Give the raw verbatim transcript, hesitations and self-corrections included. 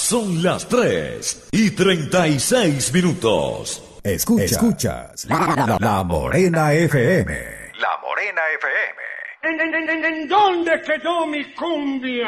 Son las tres y treinta y seis minutos. Escucha, escuchas la, la, la Morena F M. La Morena F M. ¿En, en, en, en dónde quedó mi cumbia?